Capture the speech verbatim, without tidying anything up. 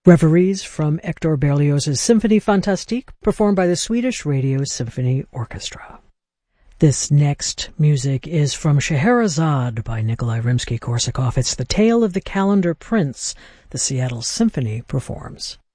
Reveries from Hector Berlioz's Symphonie Fantastique, performed by the Swedish Radio Symphony Orchestra. This next music is from Scheherazade by Nikolai Rimsky-Korsakov. It's the tale of the Calendar Prince the Seattle Symphony performs.